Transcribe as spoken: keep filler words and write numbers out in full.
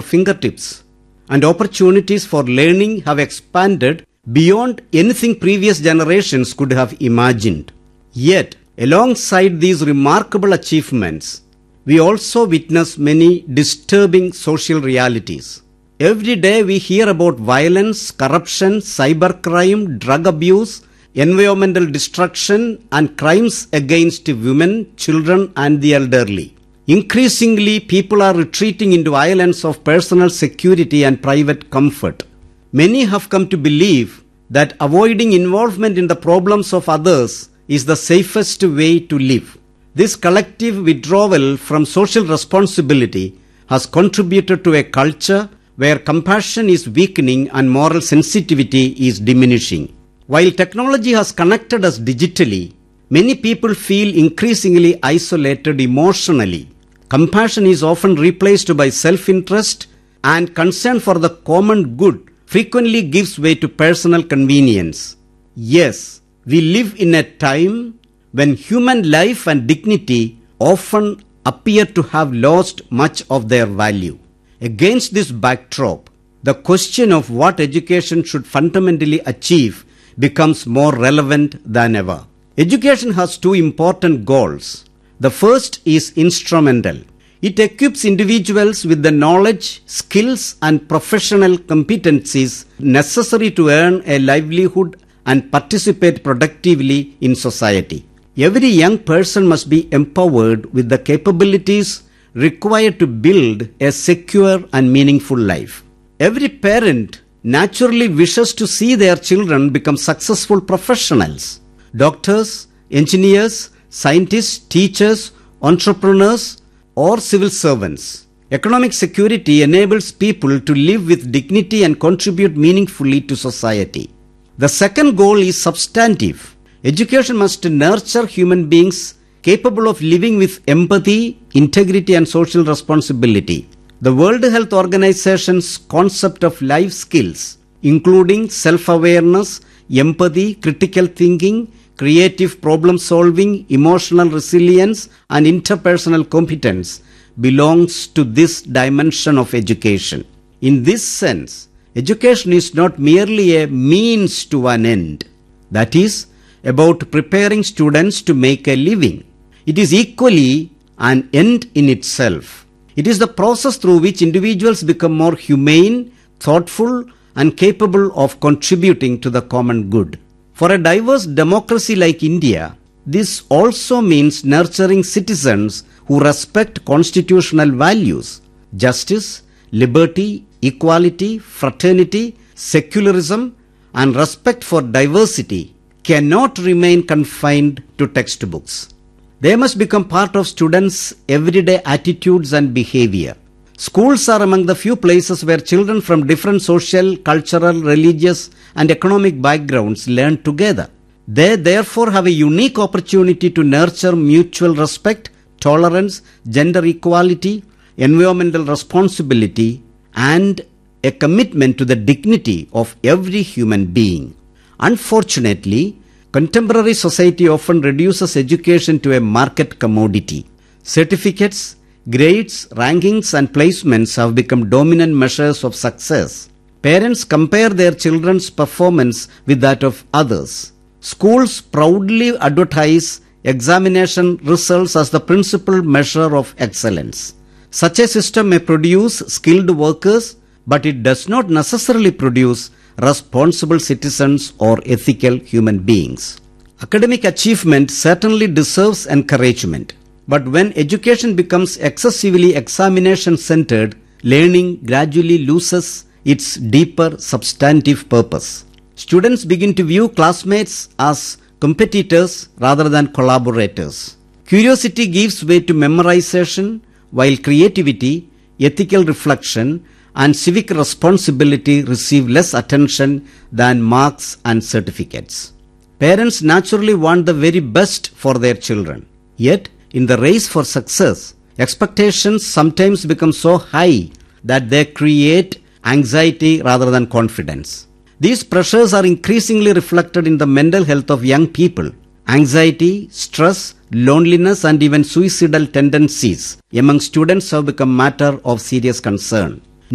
fingertips, and opportunities for learning have expanded beyond anything previous generations could have imagined. Yet, alongside these remarkable achievements, we also witness many disturbing social realities. Every day we hear about violence, corruption, cybercrime, drug abuse, environmental destruction, and crimes against women, children, and the elderly. Increasingly, people are retreating into islands of personal security and private comfort. Many have come to believe that avoiding involvement in the problems of others is the safest way to live. This collective withdrawal from social responsibility has contributed to a culture where compassion is weakening and moral sensitivity is diminishing. While technology has connected us digitally, many people feel increasingly isolated emotionally. Compassion is often replaced by self-interest, and concern for the common good frequently gives way to personal convenience. Yes, we live in a time when human life and dignity often appear to have lost much of their value. Against this backdrop, the question of what education should fundamentally achieve becomes more relevant than ever. Education has two important goals. The first is instrumental. It equips individuals with the knowledge, skills, and professional competencies necessary to earn a livelihood and participate productively in society. Every young person must be empowered with the capabilities required to build a secure and meaningful life. Every parent naturally wishes to see their children become successful professionals. Doctors, engineers, scientists, teachers, entrepreneurs, or civil servants. Economic security enables people to live with dignity and contribute meaningfully to society. The second goal is substantive. Education must nurture human beings capable of living with empathy, integrity, and social responsibility. The World Health Organization's concept of life skills, including self-awareness, empathy, critical thinking, creative problem solving, emotional resilience, and interpersonal competence, belongs to this dimension of education. In this sense, education is not merely a means to an end. That is, about preparing students to make a living. It is equally an end in itself. It is the process through which individuals become more humane, thoughtful, and capable of contributing to the common good. For a diverse democracy like India, this also means nurturing citizens who respect constitutional values. Justice, liberty, equality, fraternity, secularism, and respect for diversity cannot remain confined to textbooks. They must become part of students' everyday attitudes and behavior. Schools are among the few places where children from different social, cultural, religious, and economic backgrounds learn together. They therefore have a unique opportunity to nurture mutual respect, tolerance, gender equality, environmental responsibility, and a commitment to the dignity of every human being. Unfortunately, contemporary society often reduces education to a market commodity. Certificates, grades, rankings, and placements have become dominant measures of success. Parents compare their children's performance with that of others. Schools proudly advertise examination results as the principal measure of excellence. Such a system may produce skilled workers, but it does not necessarily produce responsible citizens or ethical human beings. Academic achievement certainly deserves encouragement, but when education becomes excessively examination-centered, learning gradually loses its deeper substantive purpose. Students begin to view classmates as competitors rather than collaborators. Curiosity gives way to memorization, while creativity, ethical reflection, and civic responsibility receive less attention than marks and certificates. Parents naturally want the very best for their children. Yet, in the race for success, expectations sometimes become so high that they create anxiety rather than confidence. These pressures are increasingly reflected in the mental health of young people. Anxiety, stress, loneliness, and even suicidal tendencies among students have become matter of serious concern.